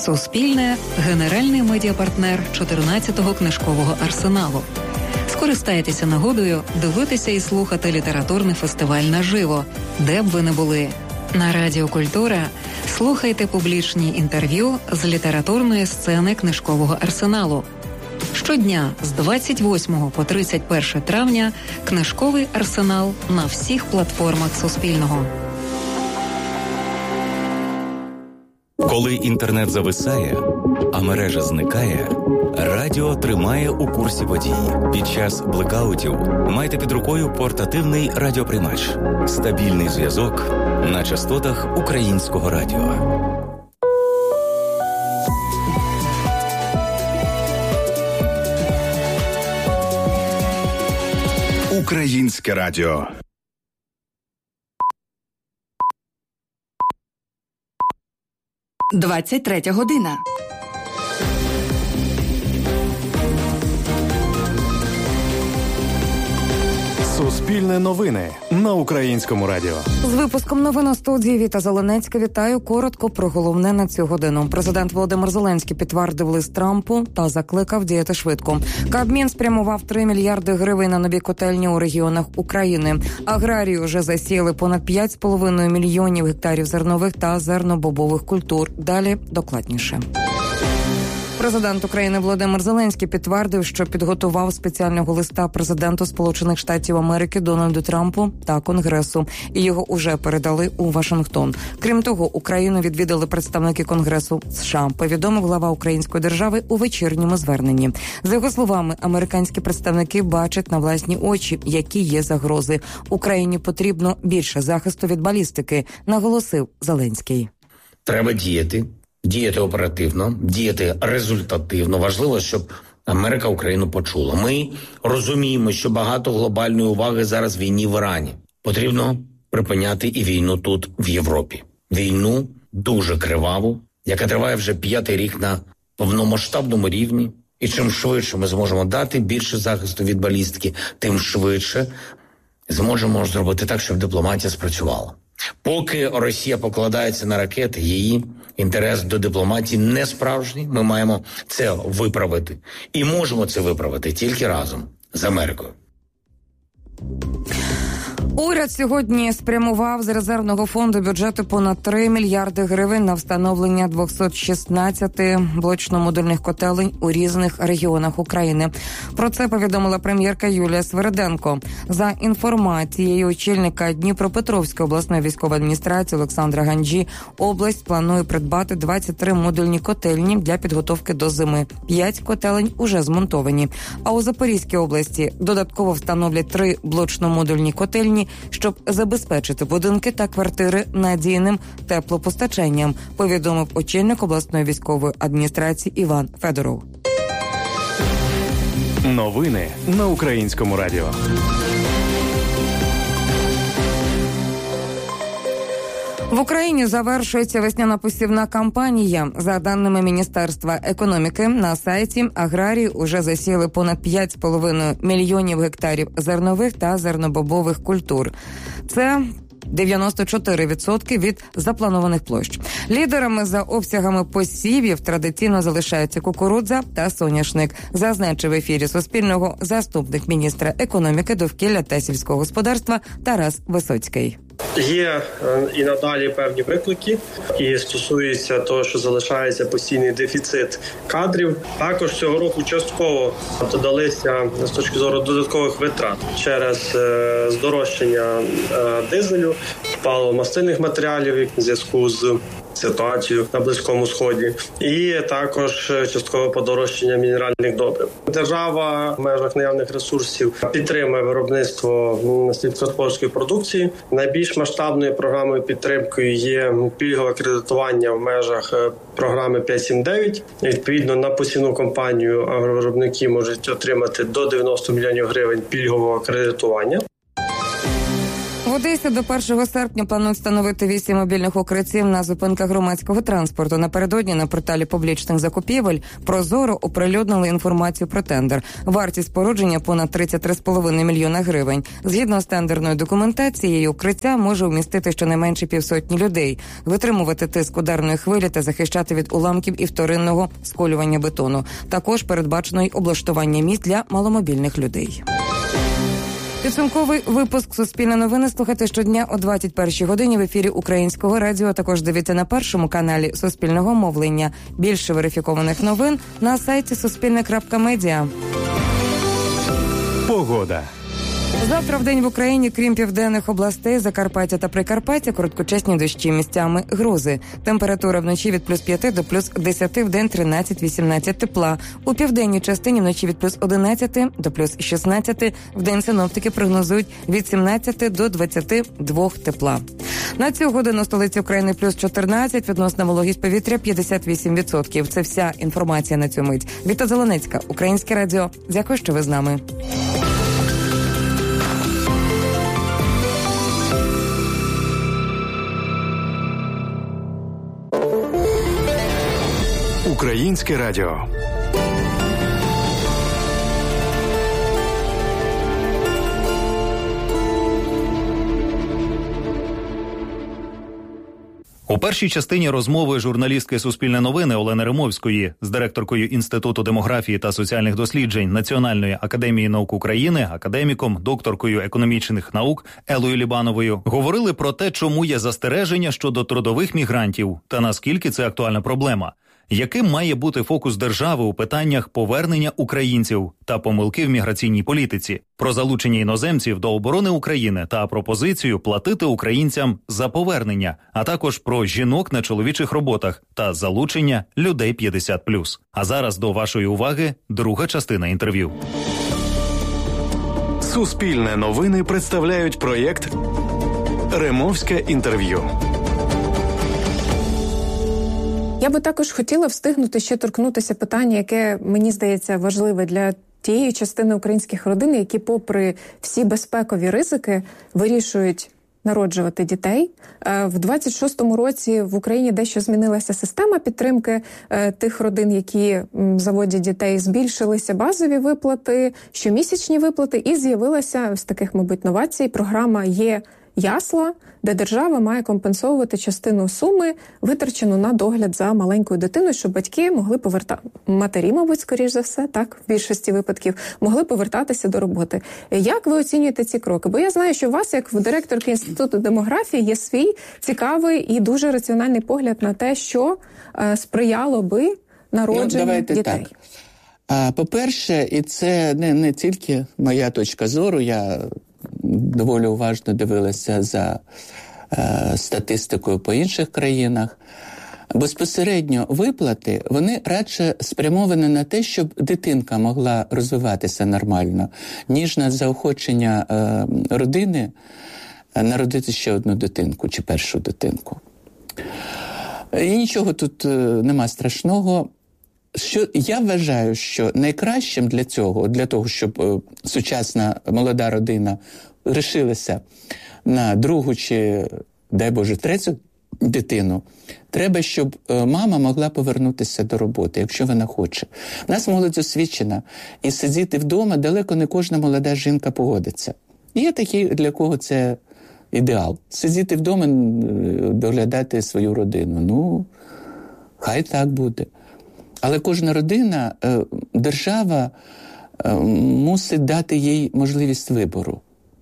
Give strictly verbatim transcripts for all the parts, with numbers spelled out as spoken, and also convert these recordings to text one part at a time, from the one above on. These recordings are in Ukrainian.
Суспільне – генеральний медіапартнер чотирнадцятого книжкового арсеналу. Скористайтеся нагодою дивитися і слухати літературний фестиваль наживо, де б ви не були. На Радіо Культура слухайте публічні інтерв'ю з літературної сцени книжкового арсеналу. Щодня з двадцять восьмого по тридцять перше травня книжковий арсенал на всіх платформах Суспільного. Коли інтернет зависає, а мережа зникає, радіо тримає у курсі подій. Під час блекаутів майте під рукою портативний радіоприймач. Стабільний зв'язок на частотах українського радіо. Українське радіо. двадцять третя година. Суспільне новини на Українському радіо. З випуском новин у студії Віта Зеленецька. Вітаю. Коротко про головне на цю годину. Президент Володимир Зеленський підтвердив лист Трампу та закликав діяти швидко. Кабмін спрямував три мільярди гривень на нові котельні у регіонах України. Аграрії вже засіяли понад п'ять з половиною мільйонів гектарів зернових та зернобобових культур. Далі докладніше. Президент України Володимир Зеленський підтвердив, що підготував спеціального листа президенту Сполучених Штатів Америки Дональду Трампу та Конгресу, і його уже передали у Вашингтон. Крім того, Україну відвідали представники Конгресу США, повідомив глава української держави у вечірньому зверненні. За його словами, американські представники бачать на власні очі, які є загрози. Україні потрібно більше захисту від балістики, наголосив Зеленський. Треба діяти. Діяти оперативно, діяти результативно. Важливо, щоб Америка Україну почула. Ми розуміємо, що багато глобальної уваги зараз війні в Ірані. Потрібно припиняти і війну тут, в Європі. Війну дуже криваву, яка триває вже п'ятий рік на повномасштабному рівні. І чим швидше ми зможемо дати більше захисту від балістики, тим швидше зможемо зробити так, щоб дипломатія спрацювала. Поки Росія покладається на ракети, її інтерес до дипломатії не справжній. Ми маємо це виправити. І можемо це виправити тільки разом з Америкою. Уряд сьогодні спрямував з резервного фонду бюджету понад три мільярди гривень на встановлення двісті шістнадцять блочно-модульних котелень у різних регіонах України. Про це повідомила прем'єрка Юлія Свериденко. За інформацією очільника Дніпропетровської обласної військової адміністрації Олександра Ганджі, область планує придбати двадцять три модульні котельні для підготовки до зими. П'ять котелень уже змонтовані. А у Запорізькій області додатково встановлять три блочно-модульні котельні, щоб забезпечити будинки та квартири надійним теплопостачанням, повідомив очільник обласної військової адміністрації Іван Федоров. Новини на Українському радіо. В Україні завершується весняна посівна кампанія. За даними Міністерства економіки, на сайті аграрії уже засіяли понад п'ять з половиною мільйонів гектарів зернових та зернобобових культур. Це дев'яносто чотири відсотки від запланованих площ. Лідерами за обсягами посівів традиційно залишаються кукурудза та соняшник, зазначив в ефірі Суспільного заступник міністра економіки, довкілля та сільського господарства Тарас Висоцький. Є і надалі певні виклики, і стосується того, що залишається постійний дефіцит кадрів. Також цього року частково додалися з точки зору додаткових витрат через здорожчання дизелю, паливо-мастильних матеріалів в зв'язку з ситуацію на Близькому Сході, і також часткове подорожчання мінеральних добрив. Держава в межах наявних ресурсів підтримує виробництво сільськогосподарської продукції. Найбільш масштабною програмою підтримкою є пільгове кредитування в межах програми п'ять сім дев'ять. Відповідно, на посівну кампанію агровиробники можуть отримати до дев'яносто мільйонів гривень пільгового кредитування. В Одесі до першого серпня планують встановити вісім мобільних укриттів на зупинках громадського транспорту. Напередодні на порталі публічних закупівель «Прозоро» оприлюднили інформацію про тендер. Вартість спорудження понад тридцять три цілих п'ять мільйона гривень. Згідно з тендерною документацією, укриття може вмістити щонайменше півсотні людей, витримувати тиск ударної хвилі та захищати від уламків і вторинного сколювання бетону. Також передбачено й облаштування місць для маломобільних людей. Підсумковий випуск «Суспільне новини» слухайте щодня о двадцять першій годині в ефірі Українського радіо. Також дивіться на першому каналі Суспільного мовлення. Більше верифікованих новин на сайті суспільне крапка медіа. Погода. Завтра в день в Україні, крім південних областей, Закарпаття та Прикарпаття, короткочасні дощі, місцями грози. Температура вночі від плюс п'яти до плюс десяти, в день тринадцять-вісімнадцять тепла. У південній частині вночі від плюс одинадцяти до плюс шістнадцяти, в день синоптики прогнозують від сімнадцяти до двадцяти двох тепла. На цю годину столиці України плюс чотирнадцять, відносна вологість повітря п'ятдесят вісім відсотків. Це вся інформація на цю мить. Віта Зеленецька, Українське радіо. Дякую, що ви з нами. Українське радіо. У першій частині розмови журналістки «Суспільне новини» Олени Римовської з директоркою Інституту демографії та соціальних досліджень Національної академії наук України, академіком, докторкою економічних наук Елою Лібановою говорили про те, чому є застереження щодо трудових мігрантів та наскільки це актуальна проблема. Яким має бути фокус держави у питаннях повернення українців та помилки в міграційній політиці, про залучення іноземців до оборони України та пропозицію платити українцям за повернення, а також про жінок на чоловічих роботах та залучення людей п'ятдесят плюс. А зараз до вашої уваги друга частина інтерв'ю. Суспільне новини представляють проєкт «Римовське інтерв'ю». Я би також хотіла встигнути ще торкнутися питання, яке, мені здається, важливе для тієї частини українських родин, які попри всі безпекові ризики вирішують народжувати дітей. В двадцять шостому році в Україні дещо змінилася система підтримки тих родин, які заводять дітей. Збільшилися базові виплати, щомісячні виплати, і з'явилася з таких, мабуть, новацій програма «Є ясла», де держава має компенсовувати частину суми, витрачену на догляд за маленькою дитиною, щоб батьки могли повертати, матері, мабуть, скоріш за все, так, в більшості випадків, могли повертатися до роботи. Як ви оцінюєте ці кроки? Бо я знаю, що у вас, як в директорки Інституту демографії, є свій цікавий і дуже раціональний погляд на те, що е, сприяло би народженню ну, давайте дітей. Так. А, по-перше, і це не, не тільки моя точка зору, я доволі уважно дивилася за е, статистикою по інших країнах. Безпосередньо виплати, вони радше спрямовані на те, щоб дитинка могла розвиватися нормально, ніж на заохочення е, родини народити ще одну дитинку чи першу дитинку. І нічого тут е, нема страшного. Що я вважаю, що найкращим для цього, для того, щоб е, сучасна молода родина рішилася на другу чи, дай Боже, третю дитину, треба, щоб е, мама могла повернутися до роботи, якщо вона хоче. У нас молодь освічена, і сидіти вдома далеко не кожна молода жінка погодиться. Є такі, для кого це ідеал. Сидіти вдома, доглядати свою родину. Ну, хай так буде. Але кожна родина, держава мусить дати їй можливість вибору.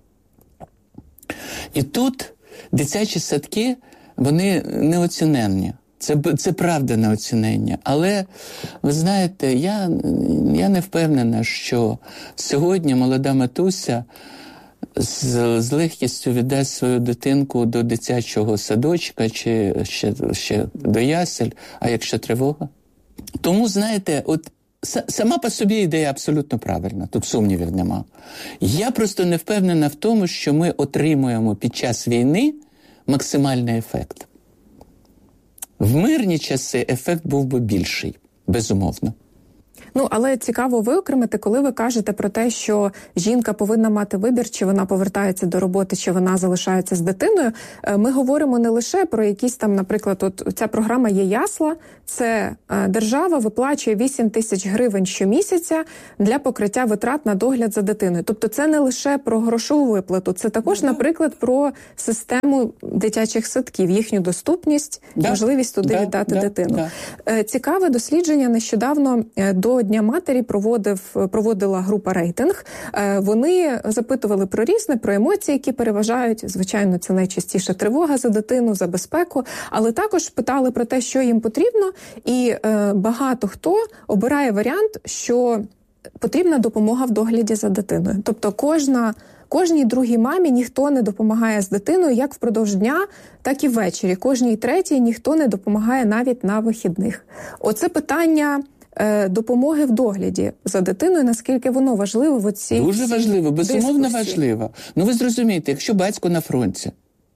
І тут дитячі садки, вони неоціненні. Це, це правда неоцінення. Але, ви знаєте, я, я не впевнена, що сьогодні молода матуся з, з легкістю віддасть свою дитинку до дитячого садочка чи ще, ще до ясель, а якщо тривога? Тому, знаєте, от сама по собі ідея абсолютно правильна, тут сумнівів нема. Я просто не впевнена в тому, що ми отримуємо під час війни максимальний ефект. В мирні часи ефект був би більший, безумовно. Ну, але цікаво виокремити, коли ви кажете про те, що жінка повинна мати вибір, чи вона повертається до роботи, чи вона залишається з дитиною. Ми говоримо не лише про якісь там, наприклад, от ця програма «Є ясла», це держава виплачує вісім тисяч гривень щомісяця для покриття витрат на догляд за дитиною. Тобто це не лише про грошову виплату, це також, наприклад, про систему дитячих садків, їхню доступність, да. можливість туди да, віддати да, дитину. Да. Цікаве дослідження нещодавно до Дня матері проводив, проводила група «Рейтинг». Вони запитували про різне, про емоції, які переважають. Звичайно, це найчастіше тривога за дитину, за безпеку, але також питали про те, що їм потрібно, і багато хто обирає варіант, що потрібна допомога в догляді за дитиною. Тобто кожна Кожній другій мамі ніхто не допомагає з дитиною як впродовж дня, так і ввечері. Кожній третій ніхто не допомагає навіть на вихідних. Оце питання е, допомоги в догляді за дитиною, наскільки воно важливо в оцій Дуже важливо, безумовно дискусії. важливо. Ну ви зрозумієте, якщо батько на фронті,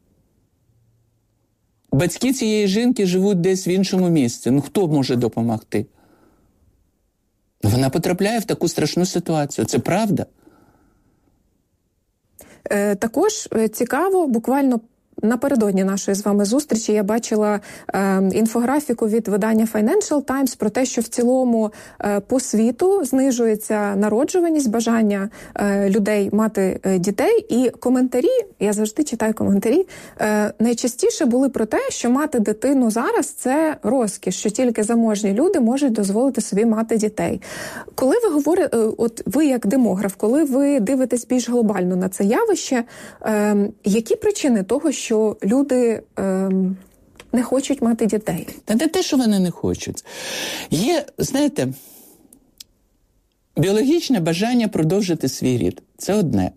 батьки цієї жінки живуть десь в іншому місці, ну хто може допомогти? Вона потрапляє в таку страшну ситуацію, це правда. Також цікаво, буквально напередодні нашої з вами зустрічі я бачила е, інфографіку від видання Financial Times про те, що в цілому е, по світу знижується народжуваність, бажання е, людей мати е, дітей. І коментарі, я завжди читаю коментарі, е, найчастіше були про те, що мати дитину зараз – це розкіш, що тільки заможні люди можуть дозволити собі мати дітей. Коли ви говорите, е, от ви як демограф, коли ви дивитесь більш глобально на це явище, е, які причини того, що що люди е, не хочуть мати дітей? Та не те, що вони не хочуть. Є, знаєте, біологічне бажання продовжити свій рід. Це одне.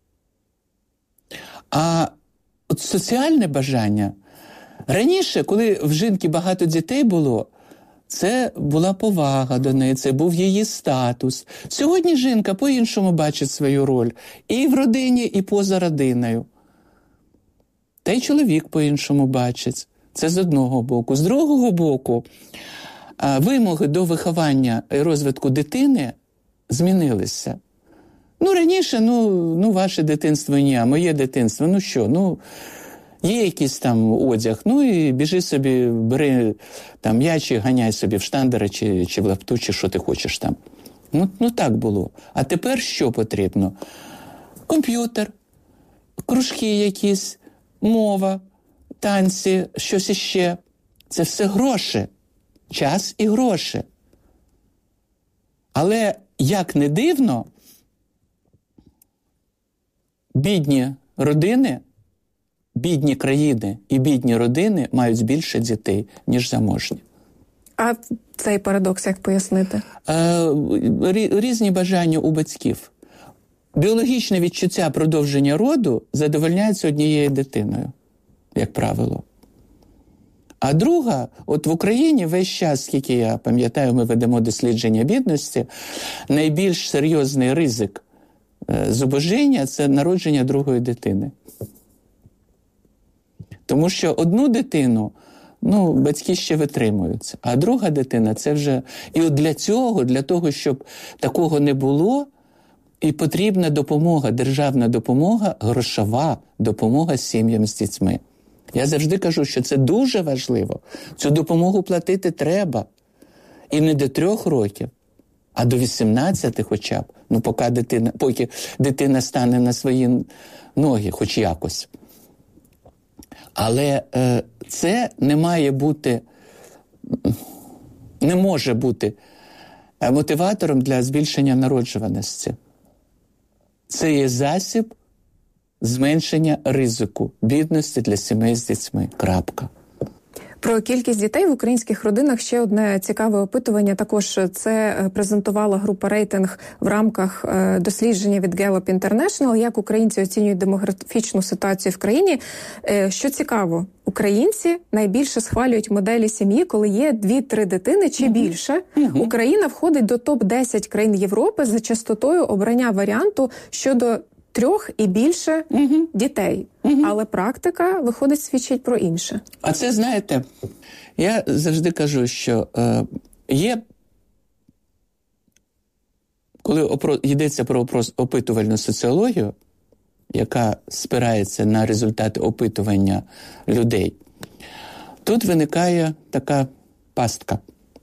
А от соціальне бажання. Раніше, коли в жінки багато дітей було, це була повага до неї, це був її статус. Сьогодні жінка по-іншому бачить свою роль. І в родині, і поза родиною. Та й чоловік по-іншому бачить. Це з одного боку. З другого боку, вимоги до виховання і розвитку дитини змінилися. Ну, раніше, ну, ну ваше дитинство ні, а моє дитинство, ну що, ну, є якийсь там одяг, ну і біжи собі, бери там м'яч і ганяй собі в штандери чи, чи в лапту, чи що ти хочеш там. Ну, ну так було. А тепер що потрібно? Комп'ютер, кружки якісь, мова, танці, щось іще. Це все гроші. Час і гроші. Але, як не дивно, бідні родини, бідні країни і бідні родини мають більше дітей, ніж заможні. А цей парадокс як пояснити? Е, різні бажання у батьків. Біологічне відчуття продовження роду задовольняється однією дитиною, як правило. А друга, от в Україні весь час, скільки я пам'ятаю, ми ведемо дослідження бідності, найбільш серйозний ризик зубожіння – це народження другої дитини. Тому що одну дитину, ну, батьки ще витримуються, а друга дитина – це вже… І от для цього, для того, щоб такого не було, і потрібна допомога, державна допомога, грошова допомога сім'ям з дітьми. Я завжди кажу, що це дуже важливо. Цю допомогу платити треба. І не до трьох років, а до вісімнадцяти хоча б. Ну, поки дитина, поки дитина стане на свої ноги, хоч якось. Але е, це не має бути, не може бути мотиватором для збільшення народжуваності. Це є засіб зменшення ризику бідності для сімей з дітьми. Крапка. Про кількість дітей в українських родинах ще одне цікаве опитування. Також це презентувала група «Рейтинг» в рамках дослідження від Gallup International, як українці оцінюють демографічну ситуацію в країні. Що цікаво, українці найбільше схвалюють моделі сім'ї, коли є дві-три дитини чи більше. Uh-huh. Україна входить до топ десять країн Європи за частотою обрання варіанту щодо трьох і більше uh-huh. дітей. Uh-huh. Але практика, виходить, свідчить про інше. А це, знаєте, я завжди кажу, що е, є коли опро... йдеться про опитувальну соціологію, яка спирається на результати опитування людей, тут виникає така пастка.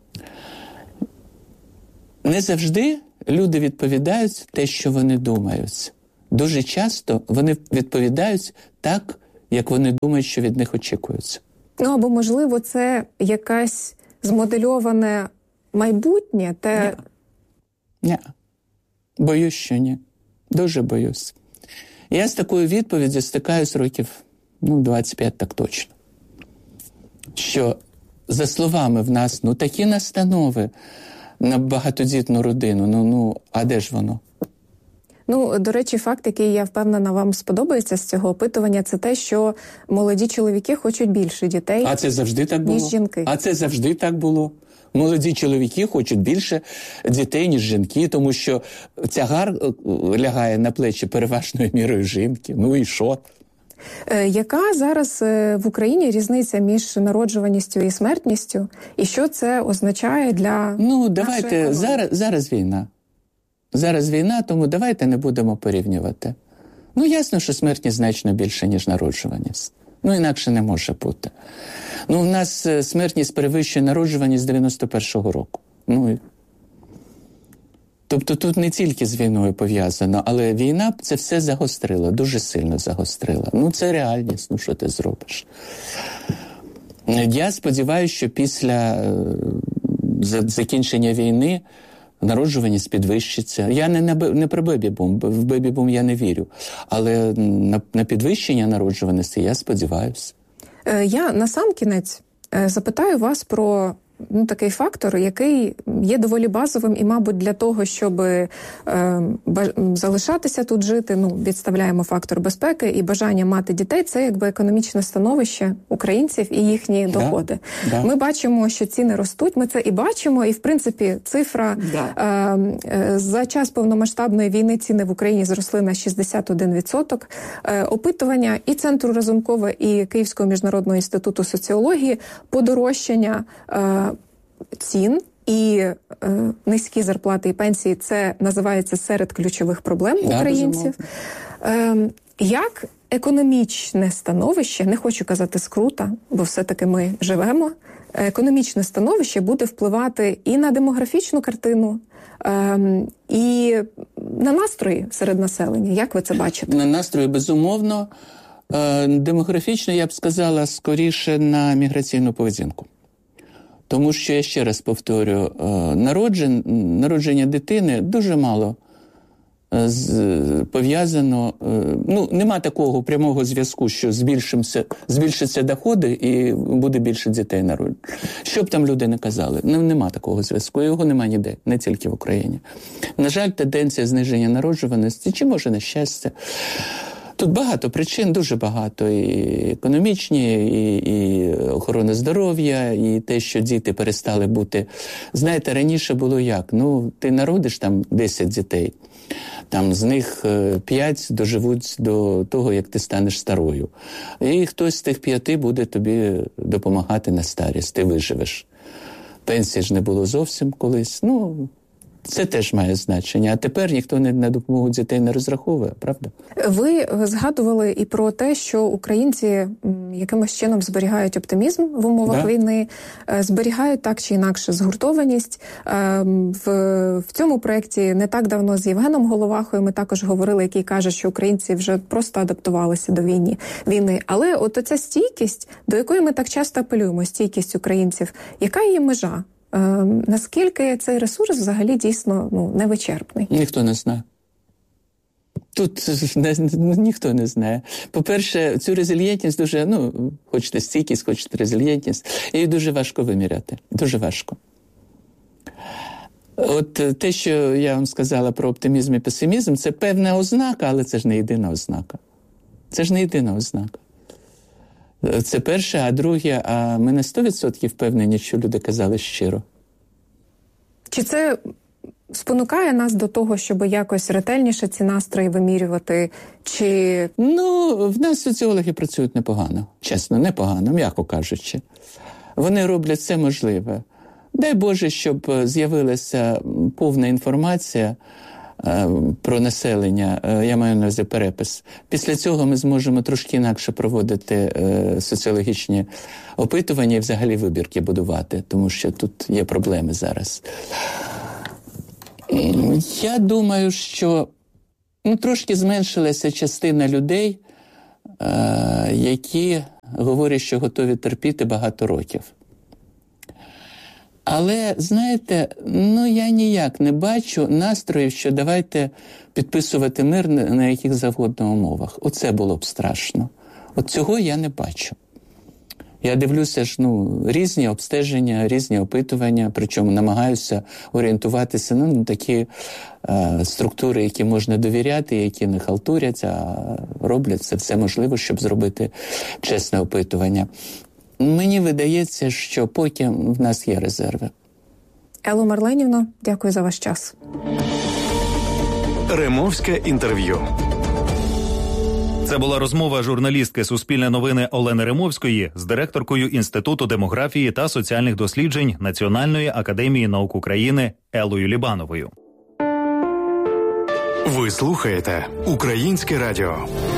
Не завжди люди відповідають те, що вони думають. Дуже часто вони відповідають так, як вони думають, що від них очікується. Ну, або, можливо, це якесь змодельоване майбутнє, те... Ні. Ні. Боюсь, що ні. Дуже боюсь. Я з такою відповіддю стикаюсь років, ну, двадцять п'ять так точно. Що, за словами в нас, ну, такі настанови на багатодітну родину, ну, ну, а де ж воно? Ну, до речі, факт, який, я впевнена, вам сподобається з цього опитування, це те, що молоді чоловіки хочуть більше дітей, а це завжди так було? ніж жінки. А це завжди так було. Молоді чоловіки хочуть більше дітей, ніж жінки, тому що тягар лягає на плечі переважною мірою жінки. Ну і що? Е, яка зараз в Україні різниця між народжуваністю і смертністю? І що це означає для Ну, давайте, зараз, зараз війна. Зараз війна, тому давайте не будемо порівнювати. Ну, ясно, що смертність значно більше, ніж народжуваність. Ну, інакше не може бути. Ну, в нас смертність перевищує народжуваність з дев'яносто першого року. Ну, тобто тут не тільки з війною пов'язано, але війна це все загострила, дуже сильно загострила. Ну, це реальність, ну, що ти зробиш? Я сподіваюся, що після закінчення війни народжуваність підвищиться. Я не, на, не про бебі-бум, в бебі-бум я не вірю. Але на, на підвищення народжуваності я сподіваюся. Я насамкінець запитаю вас про ну, такий фактор, який є доволі базовим і, мабуть, для того, щоб е, баж... залишатися тут жити, ну, відставляємо фактор безпеки і бажання мати дітей, це якби економічне становище українців і їхні да, доходи. Да. Ми бачимо, що ціни ростуть, ми це і бачимо, і, в принципі, цифра да. е, за час повномасштабної війни ціни в Україні зросли на шістдесят один відсоток. Е, опитування і Центру Разумкова, і Київського міжнародного інституту соціології, подорожчання е, цін і е, низькі зарплати і пенсії – це називається серед ключових проблем да, українців. Е, як економічне становище, не хочу казати скрута, бо все-таки ми живемо, економічне становище буде впливати і на демографічну картину, е, і на настрої серед населення? Як ви це бачите? На настрої, безумовно. Е, демографічно, я б сказала, скоріше на міграційну поведінку. Тому що, я ще раз повторю, народження, народження дитини дуже мало пов'язано, ну, нема такого прямого зв'язку, що збільшимося, збільшаться доходи і буде більше дітей народжено. Що б там люди не казали, нема такого зв'язку, його нема ніде, не тільки в Україні. На жаль, тенденція зниження народжуваності, чи може на щастя, тут багато причин, дуже багато, і економічні, і, і охорона здоров'я, і те, що діти перестали бути. Знаєте, раніше було як? Ну, ти народиш там десять дітей, там з них п'ять доживуть до того, як ти станеш старою. І хтось з тих п'яти буде тобі допомагати на старість, ти виживеш. Пенсії ж не було зовсім колись, ну... Це теж має значення. А тепер ніхто не на допомогу дітей не розраховує, правда? Ви згадували і про те, що українці якимось чином зберігають оптимізм в умовах да. війни, зберігають так чи інакше згуртованість. В, в цьому проєкті не так давно з Євгеном Головахою ми також говорили, який каже, що українці вже просто адаптувалися до війни. війни. Але от оця стійкість, до якої ми так часто апелюємо, стійкість українців, яка її межа? Е, наскільки цей ресурс взагалі дійсно ну, невичерпний? Ніхто не знає. Тут не, ніхто не знає. По-перше, цю резильєнтність дуже, ну, хочете стійкість, хочете резильєнтність, її дуже важко виміряти. Дуже важко. От те, що я вам сказала про оптимізм і песимізм, це певна ознака, але це ж не єдина ознака. Це ж не єдина ознака. Це перше, а друге, а ми на сто відсотків впевнені, що люди казали щиро. Чи це спонукає нас до того, щоб якось ретельніше ці настрої вимірювати? Чи... Ну, в нас соціологи працюють непогано. Чесно, непогано, м'яко кажучи. Вони роблять все можливе. Дай Боже, щоб з'явилася повна інформація про населення, я маю на увазі перепис. Після цього ми зможемо трошки інакше проводити соціологічні опитування і взагалі вибірки будувати, тому що тут є проблеми зараз. Я думаю, що ну, трошки зменшилася частина людей, які говорять, що готові терпіти багато років. Але, знаєте, ну я ніяк не бачу настроїв, що давайте підписувати мир на яких завгодно умовах. Оце було б страшно. От цього я не бачу. Я дивлюся ж, ну, різні обстеження, різні опитування, причому намагаюся орієнтуватися на ну, такі е, структури, які можна довіряти, які не халтурять, а роблять це все можливе, щоб зробити чесне опитування. Мені видається, що поки в нас є резерви. Елло Марленівно, дякую за ваш час. Ремовське інтерв'ю. Це була розмова журналістки «Суспільне новини» Олени Римовської з директоркою Інституту демографії та соціальних досліджень Національної академії наук України Еллою Лібановою. Ви слухаєте Українське радіо.